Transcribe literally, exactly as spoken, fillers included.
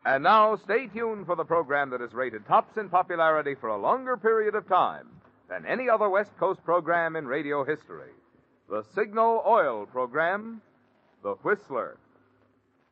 And now, stay tuned for the program that is rated tops in popularity for a longer period of time than any other West Coast program in radio history. The Signal Oil program, The Whistler.